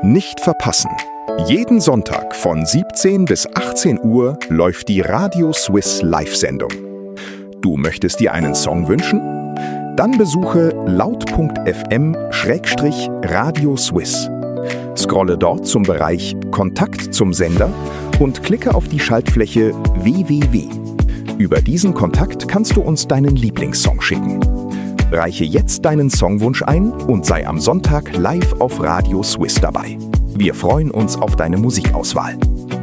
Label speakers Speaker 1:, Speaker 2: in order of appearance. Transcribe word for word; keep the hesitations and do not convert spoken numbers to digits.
Speaker 1: Nicht verpassen. Jeden Sonntag von siebzehn bis achtzehn Uhr läuft die Radio Swiss Live-Sendung. Du möchtest dir einen Song wünschen? Dann besuche laut punkt f m Schrägstrich Radio Swiss. Scrolle dort zum Bereich Kontakt zum Sender und klicke auf die Schaltfläche W W W. Über diesen Kontakt kannst du uns deinen Lieblingssong schicken. Reiche jetzt deinen Songwunsch ein und sei am Sonntag live auf Radio Swiss dabei. Wir freuen uns auf deine Musikauswahl.